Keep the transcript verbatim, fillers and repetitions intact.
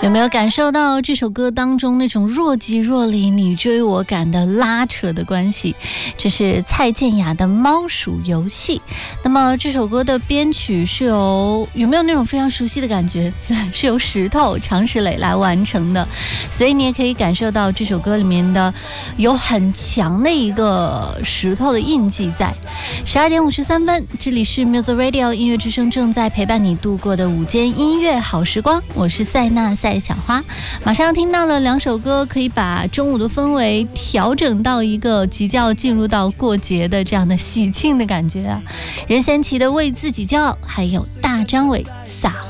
有没有感受到这首歌当中那种若即若离你追我赶的拉扯的关系？这是蔡健雅的《猫鼠游戏》。那么这首歌的编曲是由，有没有那种非常熟悉的感觉？是由石头常石磊来完成的，所以你也可以感受到这首歌里面的有很强的一个石头的印记在。十二点五十三分，这里是 Music Radio 音乐之声，正在陪伴你度过的午间音乐好时光，我是塞纳赛小花。马上听到了两首歌，可以把中午的氛围调整到一个即将进入到过节的这样的喜庆的感觉啊。任贤齐的为自己骄傲，还有大张伟撒